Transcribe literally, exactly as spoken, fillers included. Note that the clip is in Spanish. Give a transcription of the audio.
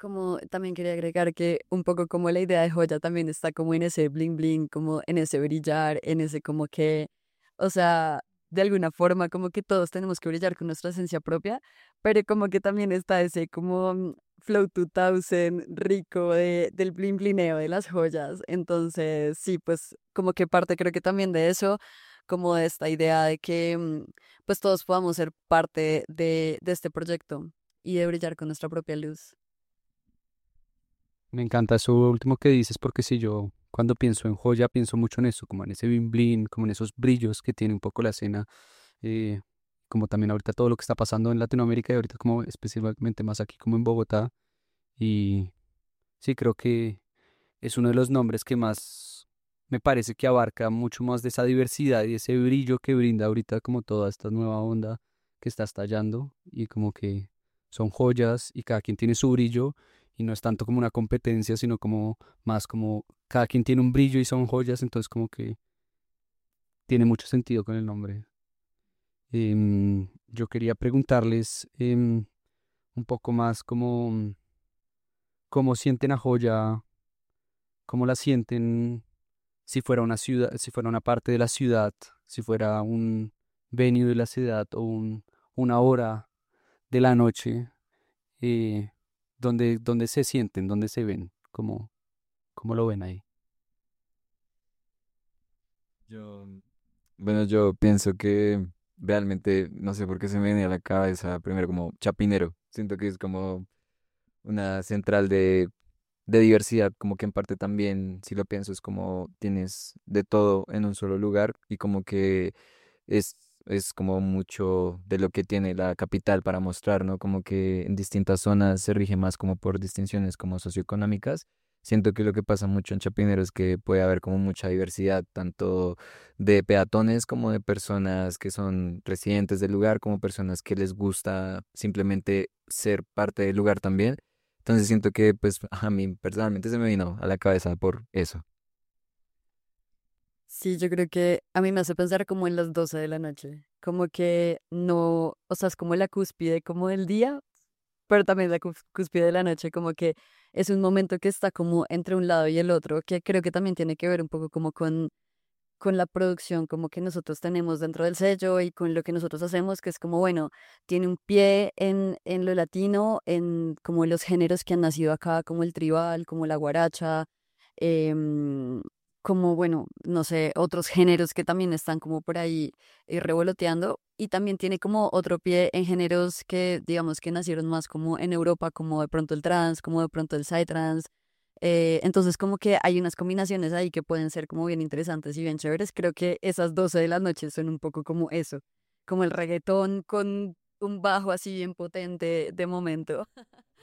Como también quería agregar que un poco como la idea de joya también está como en ese bling bling, como en ese brillar, en ese como que, o sea, de alguna forma como que todos tenemos que brillar con nuestra esencia propia, pero como que también está ese como mm, Flow dos mil rico de, del bling blineo de las joyas. Entonces, sí, pues como que parte creo que también de eso, como de esta idea de que mm, pues todos podamos ser parte de, de este proyecto y de brillar con nuestra propia luz. Me encanta eso último que dices porque si yo cuando pienso en joya pienso mucho en eso, como en ese bling bling, como en esos brillos que tiene un poco la escena, eh, como también ahorita todo lo que está pasando en Latinoamérica y ahorita como específicamente más aquí como en Bogotá. Y sí, creo que es uno de los nombres que más me parece que abarca mucho más de esa diversidad y ese brillo que brinda ahorita como toda esta nueva onda que está estallando y como que son joyas y cada quien tiene su brillo y no es tanto como una competencia, sino como más como cada quien tiene un brillo y son joyas, entonces como que tiene mucho sentido con el nombre. Em, yo quería preguntarles em, un poco más como cómo sienten a joya, cómo la sienten si fuera una ciudad, si fuera una parte de la ciudad, si fuera un venue de la ciudad o un, una hora de la noche, eh, donde, donde se sienten, donde se ven, cómo, cómo lo ven ahí. Yo, bueno, yo pienso que realmente, no sé por qué se me viene a la cabeza primero como Chapinero. Siento que es como una central de, de diversidad, como que en parte también, si lo pienso, es como tienes de todo en un solo lugar y como que es, es como mucho de lo que tiene la capital para mostrar, ¿no? Como que en distintas zonas se rige más como por distinciones como socioeconómicas. Siento que lo que pasa mucho en Chapinero es que puede haber como mucha diversidad, tanto de peatones como de personas que son residentes del lugar, como personas que les gusta simplemente ser parte del lugar también. Entonces siento que pues a mí personalmente se me vino a la cabeza por eso. Sí, yo creo que a mí me hace pensar como en las doce de la noche, como que no, o sea, es como la cúspide como del día, pero también la cús- cúspide de la noche, como que es un momento que está como entre un lado y el otro, que creo que también tiene que ver un poco como con, con la producción como que nosotros tenemos dentro del sello y con lo que nosotros hacemos, que es como, bueno, tiene un pie en, en lo latino, en como los géneros que han nacido acá, como el tribal, como la guaracha, em, como, bueno, no sé, otros géneros que también están como por ahí eh, revoloteando. Y también tiene como otro pie en géneros que, digamos, que nacieron más como en Europa, como de pronto el trance, como de pronto el psytrance. Eh, entonces, como que hay unas combinaciones ahí que pueden ser como bien interesantes y bien chéveres. Creo que esas doce de la noche son un poco como eso, como el reggaetón con un bajo así bien potente de momento.